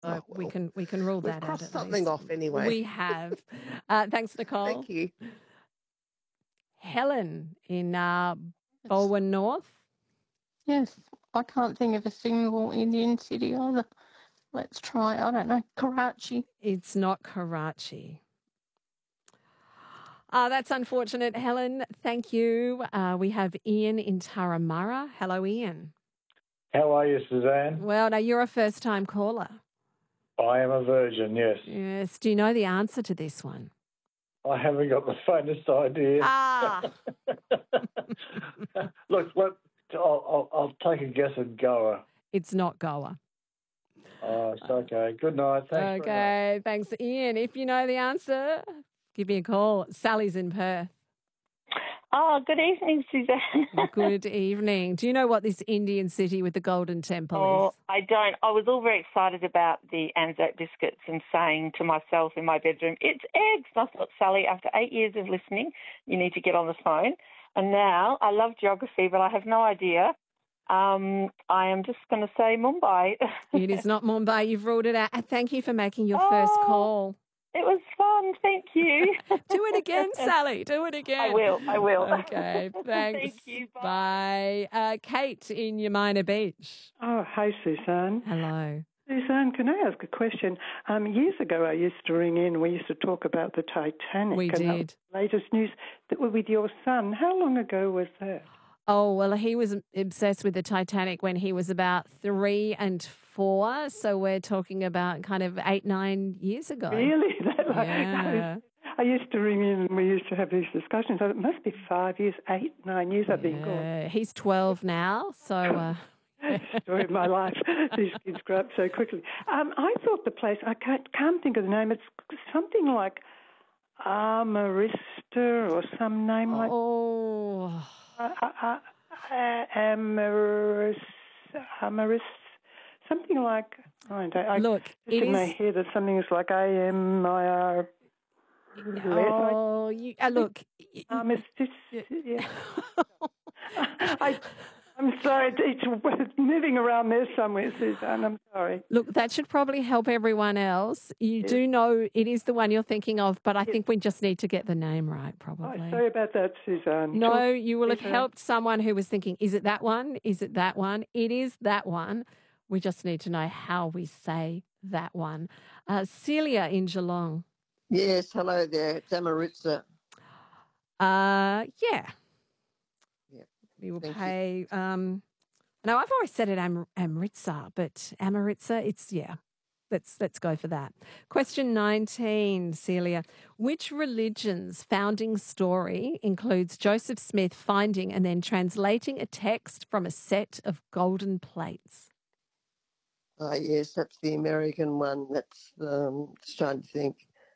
Oh, we well. can rule We've that out crossed at something least. off anyway. We have. Thanks, Nicole. Thank you. Helen in Bowen North. Yes, I can't think of a single Indian city either. Let's try, I don't know, Karachi. It's not Karachi. That's unfortunate, Helen. Thank you. We have Ian in Turramurra. Hello, Ian. How are you, Suzanne? Well, now you're a first-time caller. I am a virgin, yes. Yes. Do you know the answer to this one? I haven't got the faintest idea. Look, I'll take a guess at Goa. It's not Goa. Oh, it's okay. Good night. Thanks very much. Thanks, Ian. If you know the answer, give me a call. Sally's in Perth. Oh, good evening, Suzanne. Good evening. Do you know what this Indian city with the Golden Temple is? I don't. I was all very excited about the Anzac biscuits and saying to myself in my bedroom, it's eggs. And I thought, Sally, after 8 years of listening, you need to get on the phone. And now I love geography, but I have no idea. I am just going to say Mumbai. It is not Mumbai. You've ruled it out. Thank you for making your first call. It was fun. Thank you. Do it again, Sally. Do it again. I will. Okay, thanks. Thank you. Bye. Bye. Kate in Yamina Beach. Oh, hey, Suzanne. Hello. Suzanne, can I ask a question? Years ago, I used to ring in. We used to talk about the Titanic. We did. The latest news that were with your son. How long ago was that? Oh, well, he was obsessed with the Titanic when he was about 3 and 4. So we're talking about kind of 8, 9 years ago. Really? Yeah. I used to ring in and we used to have these discussions. So it must be 5 years, 8, 9 years I've been gone. He's 12 now, so... Story of my life. These kids grow up so quickly. I thought the place, I can't think of the name. It's something like Amarista or some name like... Oh... Amaris, something like. Look, it in my head that something is like AMIR. Oh, look. Yeah. I'm sorry, it's moving around there somewhere, Suzanne. I'm sorry. Look, that should probably help everyone else. You do know it is the one you're thinking of, but I think we just need to get the name right, probably. Oh, sorry about that, Suzanne. No, you will have helped someone who was thinking, is it that one? Is it that one? It is that one. We just need to know how we say that one. Celia in Geelong. Yes, hello there. It's Amaritsa. Yeah. We will pay. No, I've always said it Amritza, but Amaritza, it's Let's go for that. Question 19, Celia. Which religion's founding story includes Joseph Smith finding and then translating a text from a set of golden plates? Yes, that's the American one. That's just trying to think.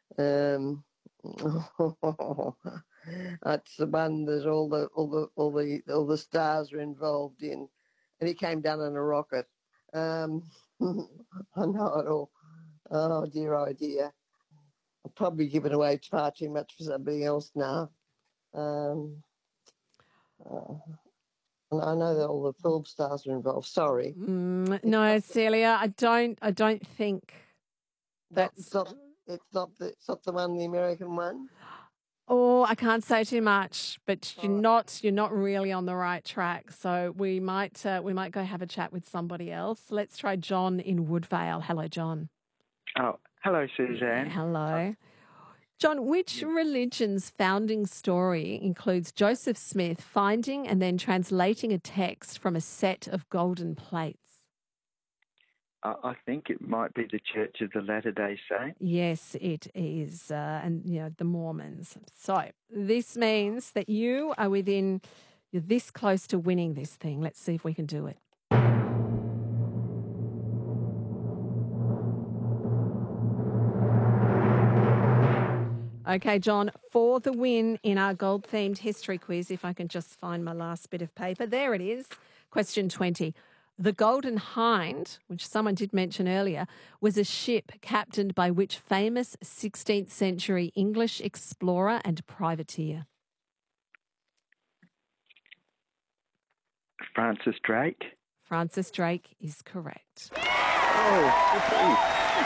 That's the one that all the stars are involved in, and he came down in a rocket. I know it all. Oh dear. I've probably given away far too much for somebody else now. And I know that all the film stars are involved. Sorry. No, Celia, I don't think that's. It's not the one, the American one. Oh, I can't say too much, but you're not really on the right track. So we might go have a chat with somebody else. Let's try John in Woodvale. Hello, John. Oh, hello, Suzanne. Hello. John, which religion's founding story includes Joseph Smith finding and then translating a text from a set of golden plates? I think it might be the Church of the Latter-day Saints. Yes, it is, and the Mormons. So this means that you're this close to winning this thing. Let's see if we can do it. Okay, John, for the win in our gold-themed history quiz, if I can just find my last bit of paper. There it is. Question 20. The Golden Hind, which someone did mention earlier, was a ship captained by which famous 16th century English explorer and privateer? Francis Drake. Francis Drake is correct. Oh,